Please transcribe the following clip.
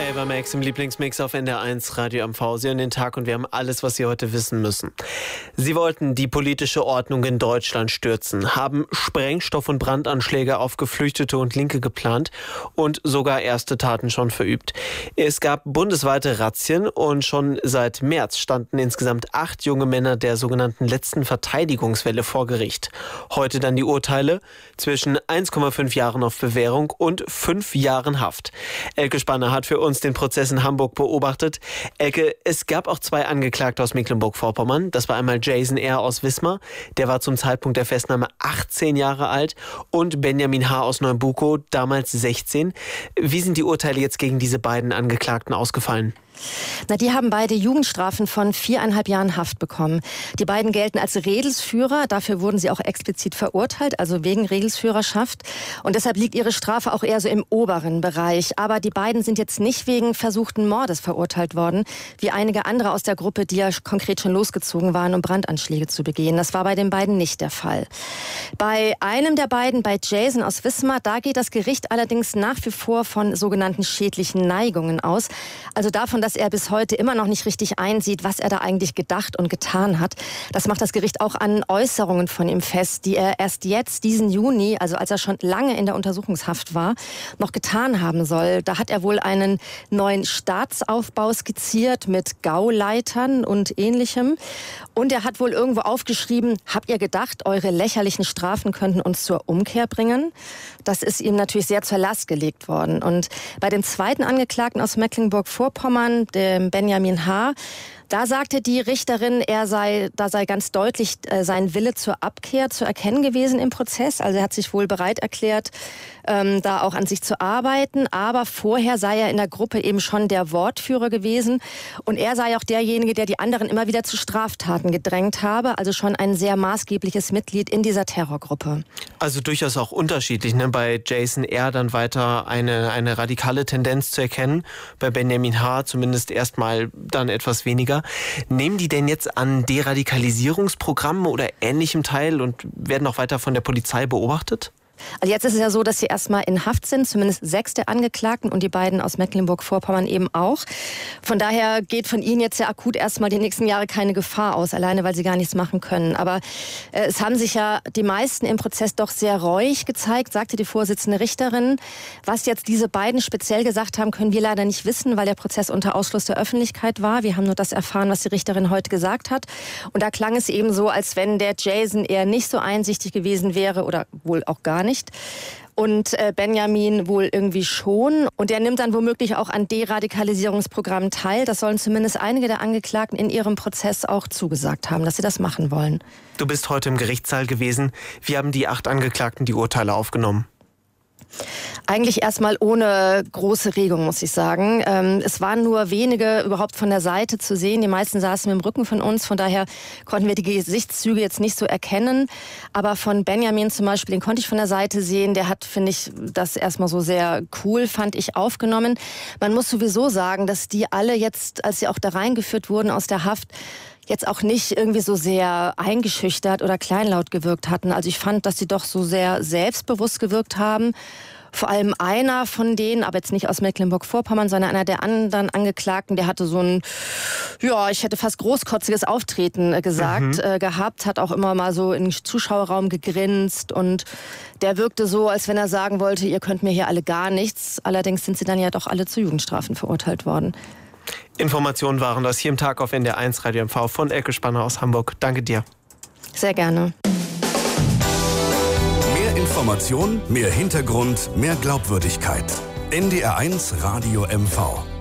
Ava Max im Lieblingsmix auf NDR1 Radio MV. Sie hören den Tag und wir haben alles, was Sie heute wissen müssen. Sie wollten die politische Ordnung in Deutschland stürzen, haben Sprengstoff- und Brandanschläge auf Geflüchtete und Linke geplant und sogar erste Taten schon verübt. Es gab bundesweite Razzien und schon seit März standen insgesamt 8 junge Männer der sogenannten letzten Verteidigungswelle vor Gericht. Heute dann die Urteile zwischen 1,5 Jahren auf Bewährung und 5 Jahren Haft. Elke Spanner hat für uns den Prozess in Hamburg beobachtet. Elke, es gab auch 2 Angeklagte aus Mecklenburg-Vorpommern. Das war einmal Jason R. aus Wismar, der war zum Zeitpunkt der Festnahme 18 Jahre alt, und Benjamin H. aus Neubukow, damals 16. Wie sind die Urteile jetzt gegen diese beiden Angeklagten ausgefallen? Die haben beide Jugendstrafen von 4,5 Jahren Haft bekommen. Die beiden gelten als Redelsführer. Dafür wurden sie auch explizit verurteilt, also wegen Redelsführerschaft. Und deshalb liegt ihre Strafe auch eher so im oberen Bereich. Aber die beiden sind jetzt nicht wegen versuchten Mordes verurteilt worden, wie einige andere aus der Gruppe, die ja konkret schon losgezogen waren, um Brandanschläge zu begehen. Das war bei den beiden nicht der Fall. Bei einem der beiden, bei Jason aus Wismar, da geht das Gericht allerdings nach wie vor von sogenannten schädlichen Neigungen aus. Also davon, dass er bis heute immer noch nicht richtig einsieht, was er da eigentlich gedacht und getan hat. Das macht das Gericht auch an Äußerungen von ihm fest, die er erst jetzt, diesen Juni, also als er schon lange in der Untersuchungshaft war, noch getan haben soll. Da hat er wohl einen neuen Staatsaufbau skizziert mit Gauleitern und Ähnlichem. Und er hat wohl irgendwo aufgeschrieben, habt ihr gedacht, eure lächerlichen Strafen könnten uns zur Umkehr bringen? Das ist ihm natürlich sehr zur Last gelegt worden. Und bei dem zweiten Angeklagten aus Mecklenburg-Vorpommern, dem Benjamin H., da sagte die Richterin, da sei ganz deutlich sein Wille zur Abkehr zu erkennen gewesen im Prozess. Also er hat sich wohl bereit erklärt, da auch an sich zu arbeiten. Aber vorher sei er in der Gruppe eben schon der Wortführer gewesen. Und er sei auch derjenige, der die anderen immer wieder zu Straftaten gedrängt habe. Also schon ein sehr maßgebliches Mitglied in dieser Terrorgruppe. Also durchaus auch unterschiedlich, ne? Bei Jason R. dann weiter eine radikale Tendenz zu erkennen. Bei Benjamin H. zumindest erstmal dann etwas weniger. Nehmen die denn jetzt an Deradikalisierungsprogrammen oder Ähnlichem teil und werden auch weiter von der Polizei beobachtet? Also jetzt ist es ja so, dass sie erstmal in Haft sind, zumindest 6 der Angeklagten und die beiden aus Mecklenburg-Vorpommern eben auch. Von daher geht von ihnen jetzt ja akut erstmal die nächsten Jahre keine Gefahr aus, alleine weil sie gar nichts machen können. Aber es haben sich ja die meisten im Prozess doch sehr reuig gezeigt, sagte die Vorsitzende Richterin. Was jetzt diese beiden speziell gesagt haben, können wir leider nicht wissen, weil der Prozess unter Ausschluss der Öffentlichkeit war. Wir haben nur das erfahren, was die Richterin heute gesagt hat. Und da klang es eben so, als wenn der Jason eher nicht so einsichtig gewesen wäre oder wohl auch gar nicht. Und Benjamin wohl irgendwie schon. Und er nimmt dann womöglich auch an Deradikalisierungsprogrammen teil. Das sollen zumindest einige der Angeklagten in ihrem Prozess auch zugesagt haben, dass sie das machen wollen. Du bist heute im Gerichtssaal gewesen. Wie haben die 8 Angeklagten die Urteile aufgenommen? Eigentlich erstmal ohne große Regung, muss ich sagen. Es waren nur wenige überhaupt von der Seite zu sehen. Die meisten saßen im Rücken von uns. Von daher konnten wir die Gesichtszüge jetzt nicht so erkennen. Aber von Benjamin zum Beispiel, den konnte ich von der Seite sehen. Der hat, finde ich, das erstmal so sehr cool, fand ich, aufgenommen. Man muss sowieso sagen, dass die alle jetzt, als sie auch da reingeführt wurden aus der Haft, jetzt auch nicht irgendwie so sehr eingeschüchtert oder kleinlaut gewirkt hatten. Also ich fand, dass sie doch so sehr selbstbewusst gewirkt haben. Vor allem einer von denen, aber jetzt nicht aus Mecklenburg-Vorpommern, sondern einer der anderen Angeklagten, der hatte so ein, ja, ich hätte fast großkotziges Auftreten gesagt, gehabt, hat auch immer mal so in den Zuschauerraum gegrinst und der wirkte so, als wenn er sagen wollte, ihr könnt mir hier alle gar nichts. Allerdings sind sie dann ja doch alle zu Jugendstrafen verurteilt worden. Informationen waren das hier im Tag auf NDR1 Radio MV von Elke Spanner aus Hamburg. Danke dir. Sehr gerne. Mehr Information, mehr Hintergrund, mehr Glaubwürdigkeit. NDR1 Radio MV.